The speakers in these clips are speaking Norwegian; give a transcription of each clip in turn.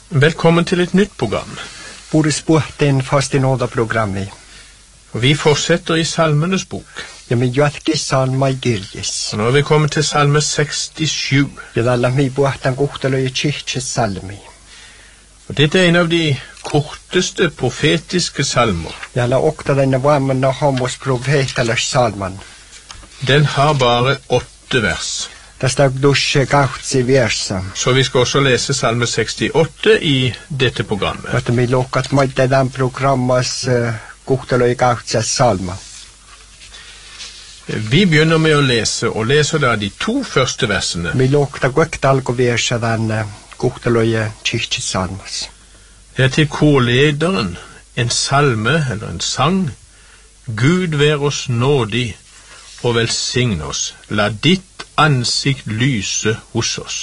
Velkommen til et nytt program. Boris Buhten fast i nåda-programmet. Vi fortsetter i Salmenes bok. Ja, men jatki salma i Gyrgis. Og nå er vi kommet til salme 67. Ja, dalla mi Buhten kohtalo i kyrkjes salmi. Og dette er en av de korteste profetiske salmer. Ja, la okta denne vammen og homos profetalers salman. Den har bare 8 vers. Det stod dusje gautsi versa. Så vi skal også lese salme 68 i dette programmet. Vet vi lukkat maite den programmas kohtalo i gautsi salma. Vi begynner med å lese, og leser da de 2 første versene. Vi lukta gøkta algo versa den kohtalo i kyrkjes salmas. Det er til korlederen, en salme eller en sang. Gud vær oss nådig og velsign oss. La ditt ansikt lyse hos oss.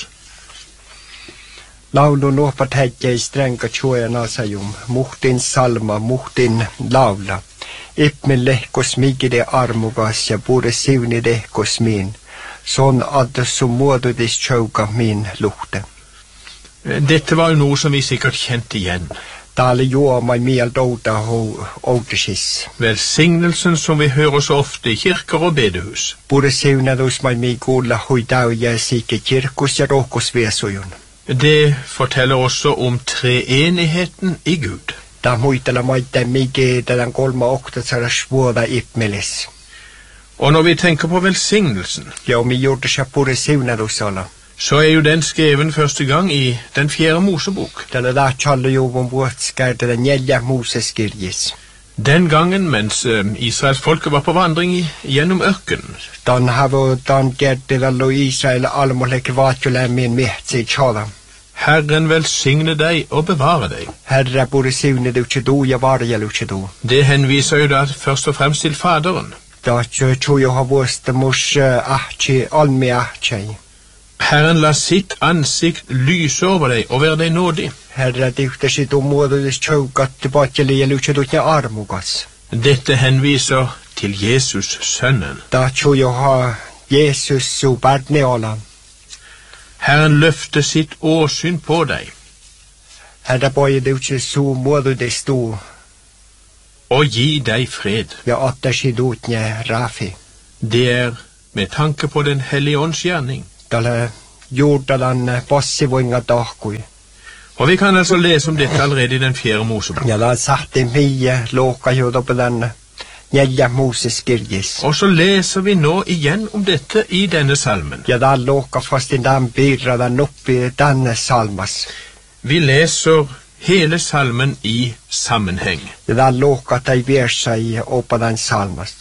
Laulu nuopa tätjä i stränka tjoja nasajum, muhtin salma, muhtin laula. Ipmin lehkos migide armugas ja pure sivni lehkos min. Sånn addessu muodudis tjauka min luhte. Dette var jo noe som vi sikkert kjente igjen. Täällä juoma miel douta outesis. Velsignelsen som vi hører så ofte i kirker og bedehus. Pure sivnadus mai mi kuulla huidauja siike kirkus ja rohkosviesujun. Det forteller også om treenigheten i Gud. Ta muitella maite mige den 3 vuoda ipmelis. Og når vi tenker på velsignelsen, ja, mi gjorde seg pure sivnadusala. Så er jo den skreven første gang i den 4. Mosebok. Den der kjalle jo om våtskær til den 4. Moseskirgis. Den gangen mens Israels folke var på vandring gjennom ørkenen. Dan havo dan gerte vello Israel almoleke vatjule min mehtsi tjala. Herren velsigne deg og bevare deg. Herre borde sivne du ikke do, ja varje du ikke do. Det henviser jo da først og fremst til Faderen. Da tjo jo ha våste mors ahti almi ahti. Herren la sitt ansikt lyse over deg og være deg nådig. Herre dykter sitt områdes tjaukat tilbake lije lukkje armugas. Dette henviser til Jesus, sønnen. Da tjo jo ha Jesus så bardneala. Herren løfter sitt åsyn på deg. Herre bøye dykje så mådudes stå. Og gi deg fred. Ja atter sidotnje rafi. Det er med tanke på den hellige ånds gjerning. Dalla jordalan passivunga dagkui. Og vi kan altså lese om dette allerede i den 4. Mosebok. Ja, da satt det mye låka jorda på den 4. Moseskirgis. Og så leser vi nå igjen om dette i denne salmen. Ja, da låka fast i den byrra den oppi denne salmas. Vi leser hele salmen i sammenheng. Ja, da låka de versa i oppa den salmas.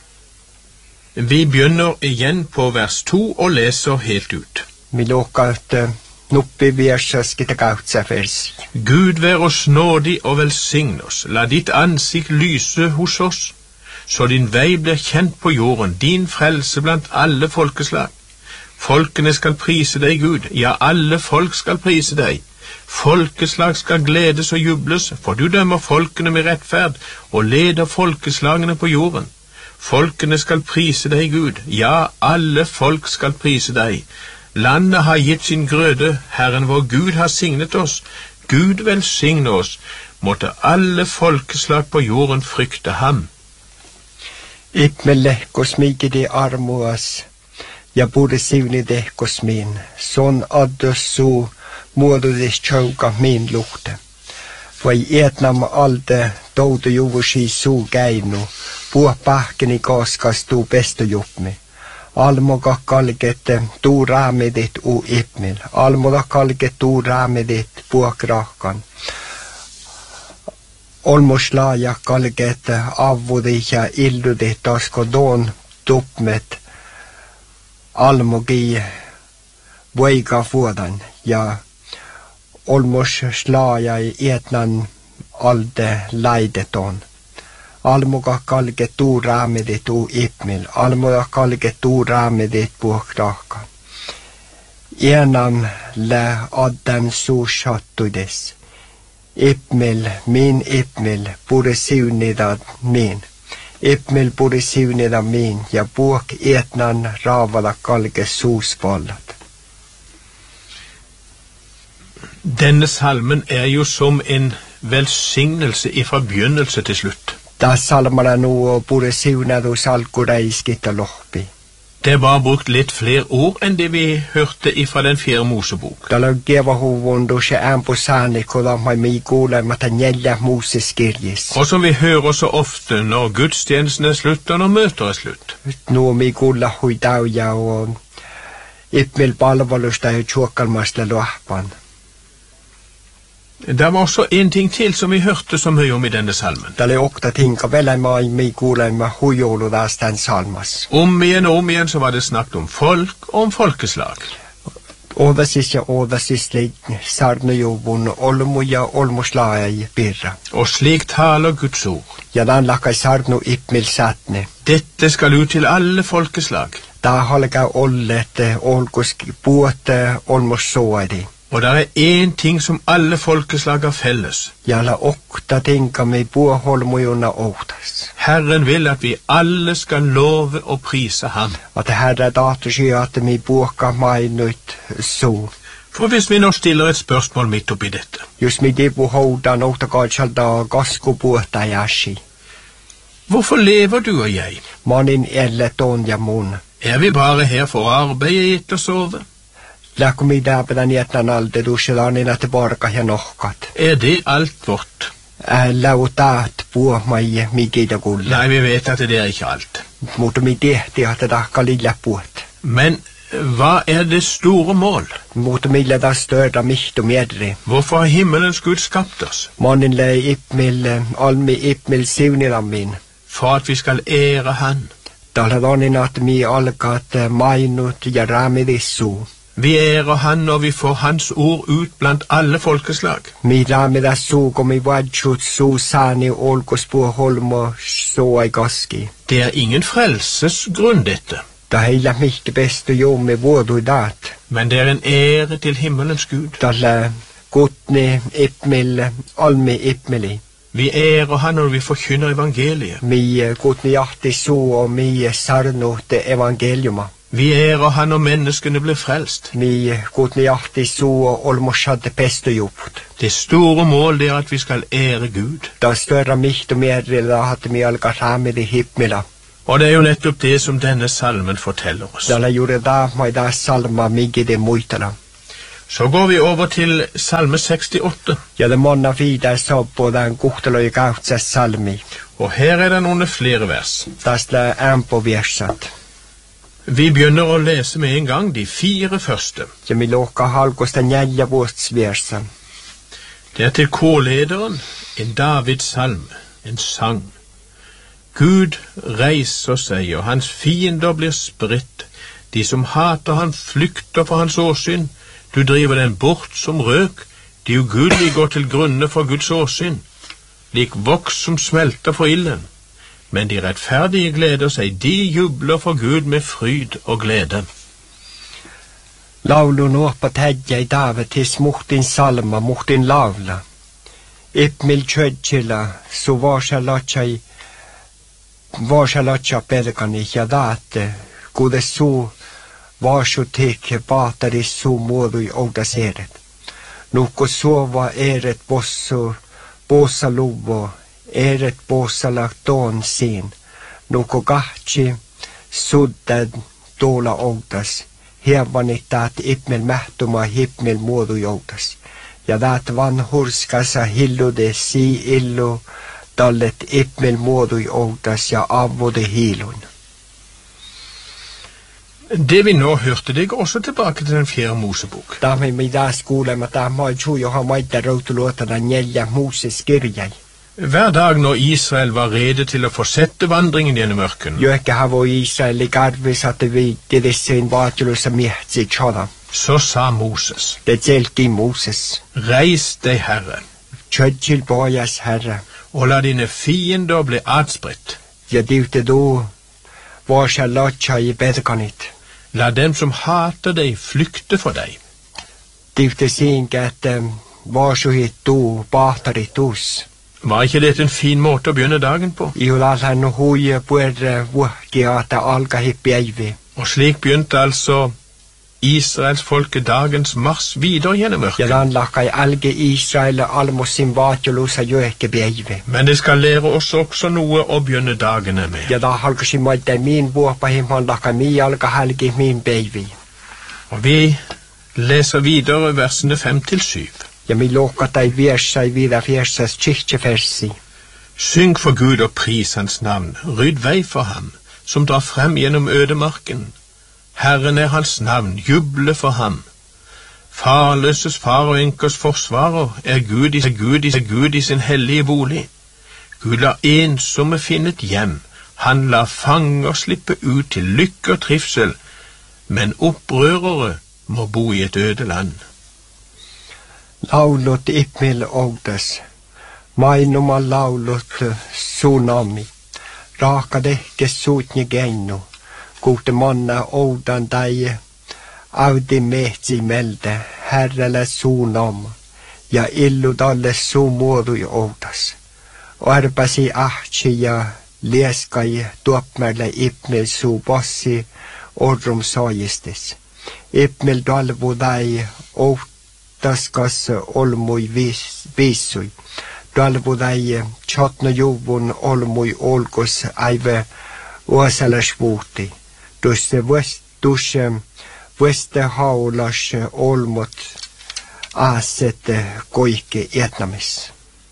Vi begynner igjen på vers 2 og leser helt ut. Vi låka ut noppi versa skita gautsa vers. Gud vær oss nådig og velsign oss. La ditt ansikt lyse hos oss, så din vei blir kjent på jorden, din frelse blant alle folkeslag. Folkene skal prise deg, Gud, ja, alle folk skal prise deg. Folkeslag skal gledes og jubles, for du dømmer folkene med rettferd og leder folkeslagene på jorden. Folkene skal prise deg, Gud, ja, alle folk skal prise deg. Landet har gitt sin grøde, Herren vår Gud har signet oss. Gud velsigne oss, måtte alle folkeslag på jorden frykte ham. Ipme lehkos migide armuas, ja borde sivni dehkos min, sånn addussu muodudis tjauka min luhte. Vai etnam alde doudu juvusi suu käinu, puha pähkeni kaaskas tuu pesto jupmi. Almoga kalget tuu raamedit u ipmil, almoga kalget tuu raamedit puha krahkan. Olmoslaaja kalget avvudi ja illudit tasko doon tupmet, almogi voiga vuodan ja olmoslaaja etnan alde laideton. Almoga kalget tuu raamedit u ipmil, almoga kalget tuu raamedit puha krahkan. Enam le adden suu sattudes. Ipmil, min ipmil, pure siunida min. Ipmil pure siunida min, ja puok etnan raavada kalke suuspallat. Denne salmen jo som en velsignelse ifra begynnelse til slutt. Da salmana nu pure siunadus alkureiskit og lohpi. Det var brukt litt flere ord enn det vi hørte ifra den 4. Mosebok. Da laugeva huvundu se äänposani kodamai mi kuulematta 4 Moses-kirjis. Og som vi hører så ofte når gudstjenesten slutt og når møter slutt. Nu mi kuulla hui tauja og ipmil palvelusta ja tjuokkalmasta luahpan. Det var også en ting til som vi hørte så mye om i denne salmen. Det okta tinka velemai mi kuulema huijouludas tän salmas. Om igjen så var det snakket om folk og om folkeslag. Oodasisli sarnujuvun olmuja olmuslaai pirra. Og slik taler Guds ord. Ja dan lakai sarnu ipmil satne. Dette skal ut til alle folkeslag. Da halga ollet olkusk puote olmussoadi. Og det en ting som alle folkeslag har felles. Ja la okta tinka mi puoholmujuna outas. Herren vil at vi alle skal love og prise ham. At herre datusky at mi puokka mainut so. For hvis vi nå stiller et spørsmål midt oppi dette. Just mi dipu houdan outakaalsalda gaskupuota jashi. Hvorfor lever du og jeg? Manin ellet on ja mun. Vi bare her for å arbeide, ete og sove? Läkumi dääpätän jätnän alde dusselanina te barka ja nohkat. Det alt vårt? Lautaat puomai mikida kulle. Nei, vi vet at det ikke alt. Mutta mi tehti at tahka lilla puot. Men hva det store mål? Mutta millä da störda mihtu miedri. Hvorfor har himmelens Gud skapt oss? Mannen le ipmil, almi ipmil sivnilammin. For at vi skal ære han. Taladonin at mi alkat mainut ja ramidissu. Vi ærer han når vi får hans ord ut blant alle folkeslag. Mi ramidassu komi vajut su sani olkospu holmo soai gaski. Det ingen frelsesgrunn dette. Da heila mihke bestu jo med vårdu dat. Men det en ære til himmelens Gud. Dalle gutni ipmil, almi ipmili. Vi ærer han når vi forkynner evangeliet. Mi gutni jahti su og mi sarnote evangeliuma. Vi ærer han når menneskene blir frelst. Mi gutni jahti su og olmoshadde pestujuput. Det store mål at vi skal ære Gud. Da større miht og mer da hadde mi alga ramid i hipmila. Og det jo nettopp det som denne salmen forteller oss. Da la gjorde da mai da salma migi det muitala. Så går vi over til salme 68. Ja, det monna videre så på den guhteløy gautse salmi. Og her det noen flere vers. Da sla på versat. Vi begynner å lese med en gang de 4 første. Ja, mi låka halgos den gjelja vårtsversa. Det til korlederen, en Davids salme, en sang. Gud reiser seg, og hans fiender blir spredt. De som hater han flykter for hans åsyn. Du driver den bort som røk. De ugudelige går til grunne for Guds åsyn. Lik voks som smelter for ilden. Men de rettferdige gleder seg. De jubler for Gud med fryd og glede. Laulu nuoppa tädjä i Daavetis muhtin salma, muhtin laula. Ipmil tjödjillä, su varsa latsa pelkani ja daatte, kudes su varsu tekke paataris su muodui oudas eret. Nuhko suova eret bossa luvo, eret bossa laktoon siin. Nuhko kahtsi suddad tuola oudas. Hievani taat ipmel mähtuma hipmel muodu joutas. Ja taat vanhurskassa hillude illu tallet ipmel muodu joutas ja avvode hiilun. Det vi nå hørte, det går også tilbake til den 4. Mosebok. Da me midas kuulema ta mai joha maita routuluotana 4 Moses-kirjai. Hver dag når Israel var rede til å fortsette vandringen gjennom ørkenen, Joekka havo Israel i karvis at vi tidessin vaatulussa mihtsi tjona. så sa Moses, Det tjelki Moses. reis deg, Herre, Tjödjil bojas herre. og la dine fiender bli adspredt. Ja divte du varsa latsa i bedkanit. La dem som hater deg flykte for deg. Divte sinke at varsuhit du bahtarit us. Var ikke dette en fin måte å begynne dagen på? Iulalhan hui puerre vuhki ata alka hippi eivi. Og slik begynte altså Israels folke dagens mars videre gjennom ørkenen. Ja dan lakkai alge Israel almosin vaatjolusa joeke beive. Men det skal lære oss også noe å begynne dagene med. Ja da halkasi maite min vuopa himman lakkai mi alga halgi min beivi. Og vi leser videre versene 5-7. Ja mi lokatai viersai vida viersas kirkeversi. Syng for Gud og pris hans navn, rydd vei for ham, som drar frem gjennom ødemarken. Herren er hans navn, juble for ham. Farløses far og enkers forsvarer er Gud i sin hellige bolig. Gud lar ensomme finne et hjem, han lar fanger slippe ut til lykke og trivsel, men opprørere må bo i et øde land. Laulut ipmil oudas, mainuma laulut tsunami, raakadehke suutni geinu, kuute manna oudan tai audi mehtsi melde, herrelle suunama, ja illudalle suumuodui oudas. Arpasi ahtsi ja lieskai tuopmerle ipmil suu passi orrum saajistis. Ipmil dalvu tai outaskas olmui viissui. Dalvu tai chatno juvun olmui olkus aive uasalas vuuti. Tusse vueste haulas olmut aasette koike etnamis.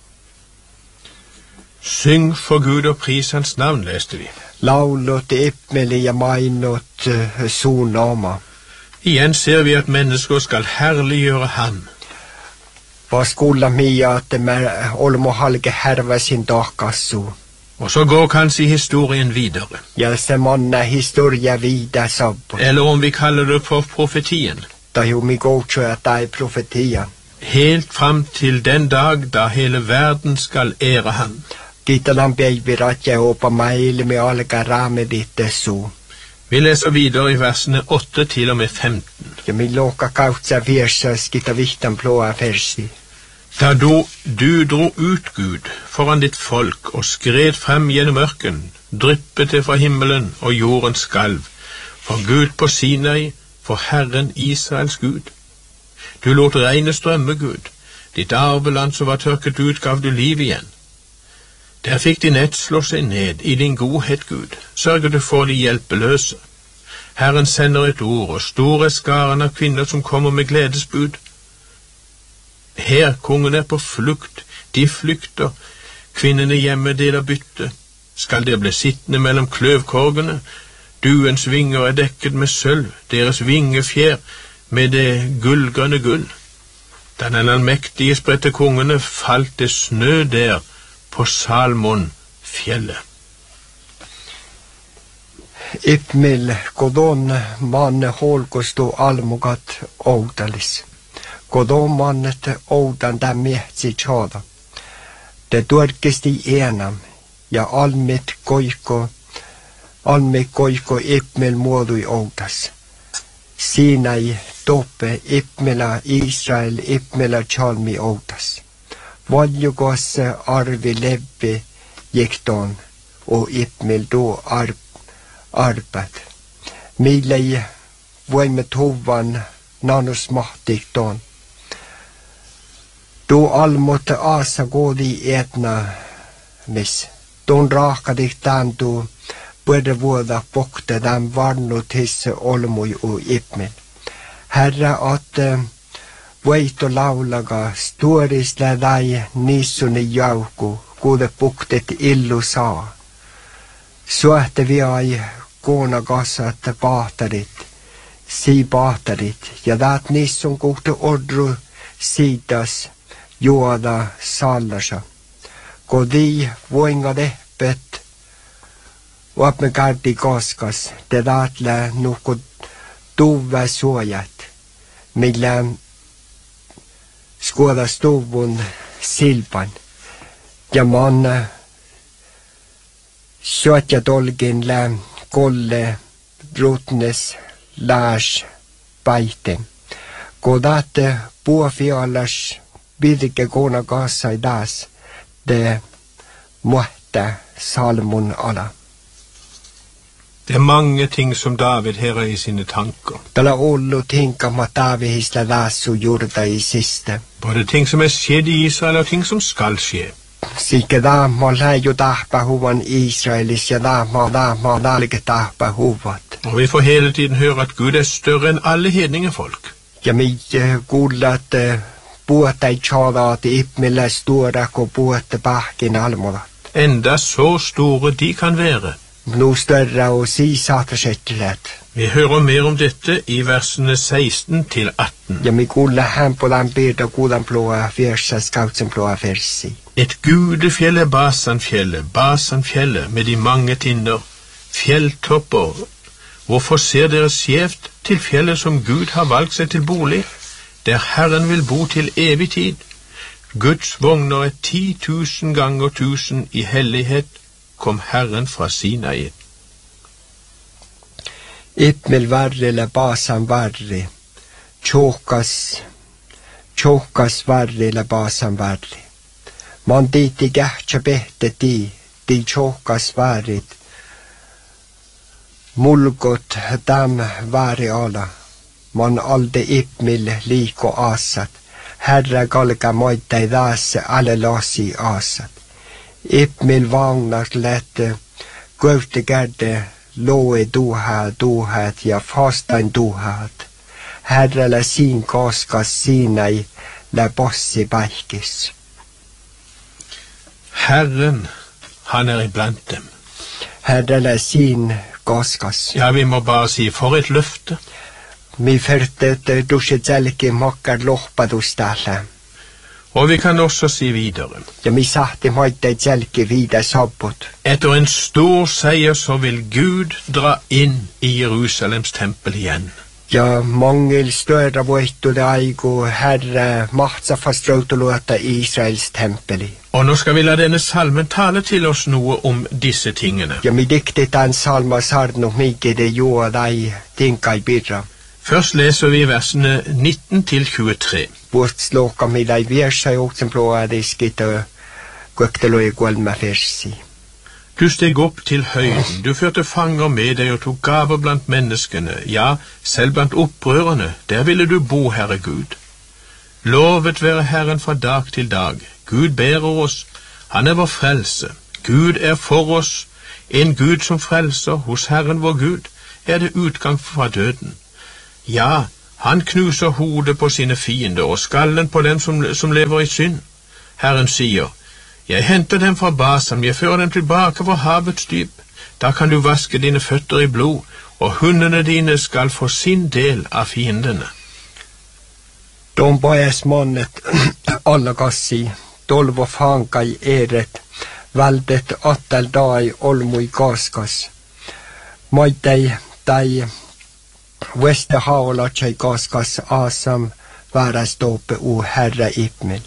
Syng for Gud og pris hans navn, leste vi. Laulut ipmeli ja mainut suunama. Igjen ser vi at mennesker skal herliggjøre ham. Vaskulla mia, että mä olmo halke härväsin tahkassu. Og så går kanskje historien videre. Ja se manna historia vida sabbo. Eller om vi kaller det for profetien. Da jo mi gocho tai profetia. Helt fram til den dag da hele verden skal ære ham. Kiitetään päiviratja opa maille me alkaa raameditte suu. Vi leser videre i versene 8 til og med 15. Ja mi loka kautsa viersas kita vihtan ploa versi. Da du dro ut, Gud, foran ditt folk og skred frem gjennom ørken, dryppet det fra himmelen og jorden skalv, for Gud på Sinai, for Herren Israels Gud. Du lot regnet strømme, Gud, ditt arveland som var tørket ut gav du liv igjen. Der fikk din ett slå seg ned i din godhet, Gud, sørger du for de hjelpeløse. Herren sender et ord, og store skaren av kvinner som kommer med gledesbud. Her kongen er på flukt, de flykter, kvinnene hjemme deler bytte. Skal dere bli sittende mellom kløvkorgene? Duens vinger er dekket med sølv, deres vingefjær med det gullgrønne gull. Da den allmektige spredte kongene falt det snø der på Salmon-fjellet. Ipmil kodon manne holkostu almugat oudalis. Kodon mannet oudan där mehtsi tjada. Det tuorkisti enam ja almit koiko ipmil muodui oudas. Sinai toppe ipmila Israel ipmila chalmi oudas. Valjukosse arvi levvi jekton og ipmil do arpet. Millei voimme tovan nanus mahtikton. Do almotte asa godi etna mis. Don raakadik tantu både vuoda pokte den varnut hisse olmui og ipmil. Herra at voito laulaga stuorisle dai nissuni jauku kuude puktet illu saa. Suhte viai koona kassat paahtarit, sii paahtarit ja taat nissun kuhte odru siitas juoda sallasa. Kodi voinga tehpet vaapme kärti kaskas te taatle nuhku tuve suojat, millä skuodas tuvun silpan. Ja man syötjä tolkin lä kolle rutnes lääs päihte. Kodate puofialas virke koona kassai taas de muhte salmun ala. Det mange ting som David her er i sine tanker. Tällä ollut tinkama Davidista lasu jurda i siste. Både ting som er skjedd i Israel og ting som skal skje. Sikke dama läju tahpa huvan Israelis ja dama dalike tahpa huvat. Og vi får hele tiden høre at Gud er større enn alle hedningefolk. Ja mi kuulat puhuta ei tjadaat ipmillä stora kun puhuta pahkin almodat. Enda så store de kan være. Nu større og sisatersettelet. Vi hører mer om dette i versene 16 til 18. Ja mi kuulla hän på den birda kuulan plåa fjersa skautsen plåa versi. Et gudefjell er Basanfjellet med de mange tinder, fjelltopper. Hvorfor ser dere skjevt til fjellet som Gud har valgt seg til bolig, der Herren vil bo til evig tid? Guds vogner er 10.000 ganger 1000 i hellighet, kom Herren fra Sinai. Ipmel varri eller Basan varri, tjåkas varri eller Basan varri. Man dit i gärtja bete di tjåkas varit, mulgot dam vari ala, man alde ipmil liko asat, herra galga moita i dase alle lasi asat. Ipmil vagnat lette, gövte gärde, loe duhat ja fastain duhat. Herra la sin kaskas sinai, la bossi baikis. Herren, han er iblant dem. Herra la sin kaskas. Ja, vi må bare si, for et løfte. Mi førtet dusje zelke makkar lohpadustalla. Og vi kan også si videre. Ja mi sahti moita zelke vida sabbot. Etter en stor seier så vil Gud dra inn i Jerusalems tempel igjen. Ja mangel större voittu det aigo herra mahtsa fastrautuluota Israels tempeli. Og nå skal vi la denne salmen tale til oss noe om disse tingene. Ja mi diktit an salma sarno mike det joa dai tinkai birra. Først leser vi versene 19 til 23. Vårt sloka mi dai versa joksen plåa diskita guktelo gualma versi. Du steg opp til høyden, du førte fanger med deg og tok gaver blant menneskene, ja, selv blant opprørerne, der ville du bo, Herre Gud. Lovet være Herren fra dag til dag, Gud bærer oss, han er vår frelse, Gud er for oss, en Gud som frelser, hos Herren vår Gud, er det utgang fra døden. Ja, han knuser hodet på sine fiender og skallen på dem som lever i synd. Herren sier, jeg henter dem fra Basan, jeg fører dem tilbake fra havets dyp. Da kan du vaske dine føtter i blod, og hundene dine skal få sin del av fiendene. De bojas mannet alla kassi, tolvo fankai eret, väldet attel dai olmui kaskas. Moitei tai veste haolatsai kaskas asam väärästope u herra ipmel.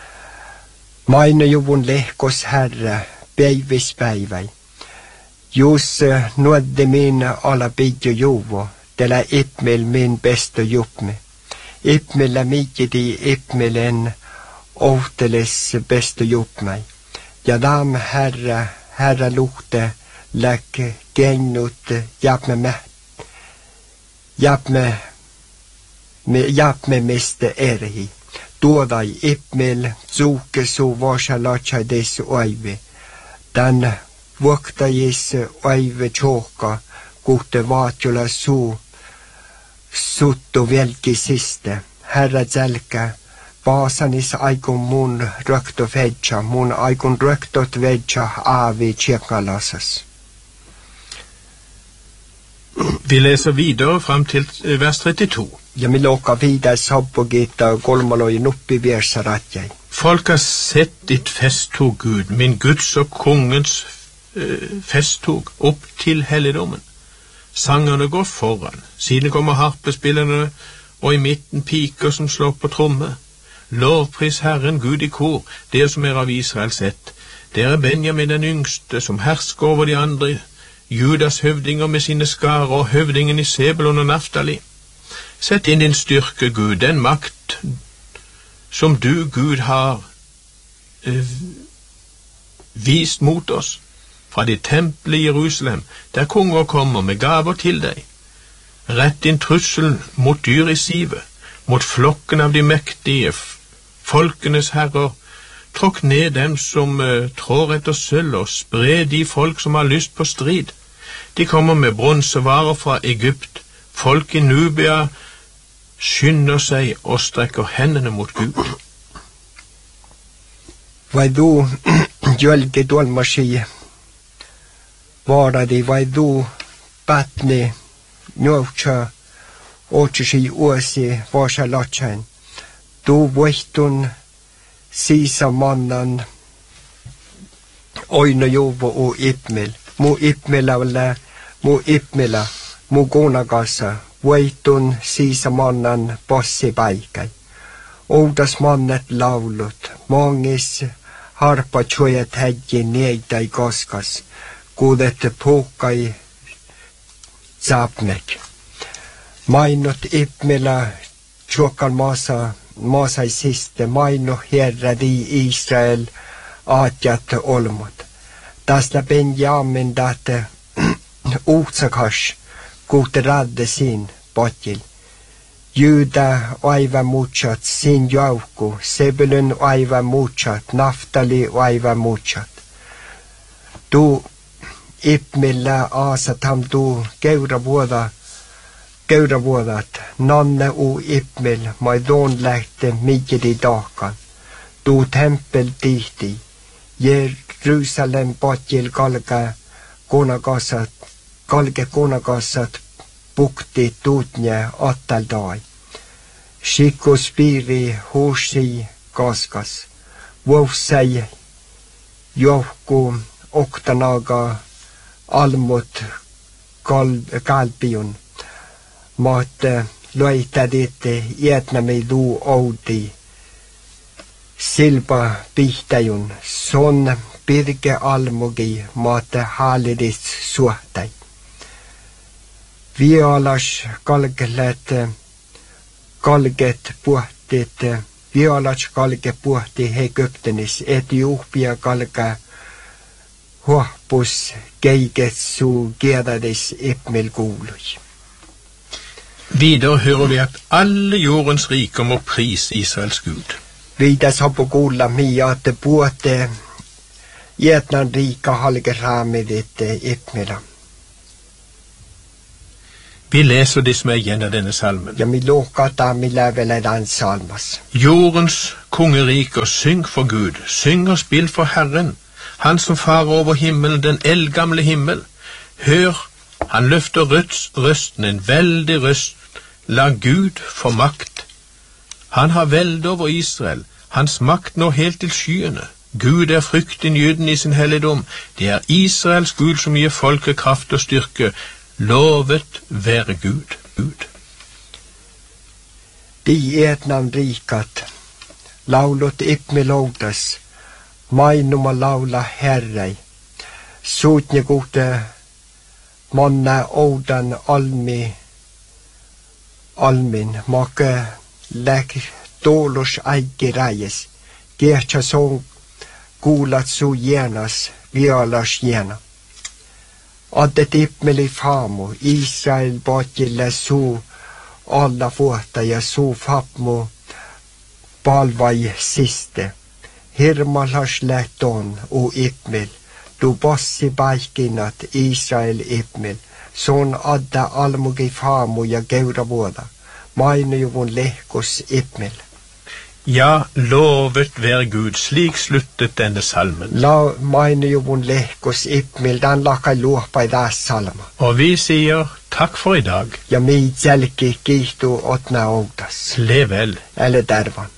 Maine juvun lehkos herra, päivis päiväi. Jus nuodde min alla pidjo juvo, tällä ipmel min besto jupme. Ipmellä mikidi ipmelen ohteles besto jupmai. Ja dam herra luhte läk gennut japme miste erhi. Tuodai ipmel suuke suu vasa latsai desu aive. Tän vuoktajis aive tjohka, kuhte vaatjula suu suttu velki siste. Herra tselkä, Baasanis aikun mun rökto vedja, mun aikun röktot vedja aavi tjekalasas. Vi leser videre frem til vers 32. Ja mi loka vidare sabbogita kolmaloi nuppi viersaratjai. Folk har sett ditt festtog, Gud, min Guds og kongens festtog, opp til helligdommen. Sangerne går foran, siden kommer harpespillerne, og i midten piker som slår på tromme. Lovpris Herren Gud i kor, dere som er av Israels ett. Dere Benjamin den yngste, som hersker over de andre, Judas høvdinger med sine skarer, og høvdingen i Sebulon og Naftali. Sett inn din styrke, Gud, den makt som du, Gud, har vist mot oss. fra ditt tempel i Jerusalem, der konger kommer med gaver til deg. Rett din trussel mot dyr i sivet, mot flokken av de mektige, folkenes herrer. Tråkk ned dem som trår etter sølv, og spre de folk som har lyst på strid. De kommer med bronsevarer fra Egypt. Folk i Nubia skynder seg og strekker hendene mot Gud. Vaidu jölke dolmashi varadi vaidu patni növcha ochishi uasi vasha lachain du voihtun sisa mannan oino jovo o ipmel mu ipmela mu gonagassa voihtun sisa mannan bossi paikai oudas mannet laulut mangis harpa tjojat häggi neidai koskas kuudette puhkai saapnek. Mainot ipmela tjokan maasai siste maino herradi Israel aatjat olmut. Tästä Benjamin date uutsakas kuute radde siin potil. Juda aiva muchat, sin jaukku, Sebulun aiva muchat, Naftali aiva muchat. Du ipmillä aasatam du keuravuodat, nanne u ipmil, maidon lähte migedi dakan. Du tempel tihti, Jerusalem potjil kalge konagassat, pukti tuutnje attaldai. Shikus piiri huusi kaskas. Vuossai johku oktanaga almut kalpion. Maatte loitaditte ietnami luu oudi. Silpa pihtajun son pirke almugi maatte haalidis suhtai. Vialas kalget puhti Egyptenis, Etiopia kalge huahpus keigetsu kiedadis ipmil kuului. Videre hører vi at alle jordens riker må prise Israels Gud. Videre sabu kuulla miaate puhte Vietnan rika halge raamidit ipmila. Vi leser disse med igjen av denne salmen. Ja, mi luokata millä vielä den salmas. Jordens kongeriker, syng for Gud, syng og spill for Herren, han som farer over himmelen, den eldgamle himmel. Hør, han løfter røsten, en veldig røst, la Gud få makt. Han har velde over Israel, hans makt når helt til skyene. Gud er fryktinngytende i sin helligdom, det er Israels Gud som gir folket kraft og styrke. Lovet være Gud. De etnan rikat, laulut ipmiloutas, mainuma laula herrei, suutne kuhte manna oudan almin, make läk toolus äikki räjes, kiehtsä son kuulat su jenas, vialas jena. Addet ipmeli faamu, Israel potjille suu alla vuotta ja suu fapmu palvai siste. Hirmalas lähton u ipmil, du bossi paikkinat Israel ipmil, son adda almugi faamu ja keuravuoda, mainujuvun lehkus ipmil. Ja, lovet være Gud, slik sluttet denne salmen. La mainujuvun lehkus ipmil, den lakai luopai tässä salma. Og vi sier takk for i dag. Ja mi jälki kiihtuu otna outas. Lev vel. Eller tervan.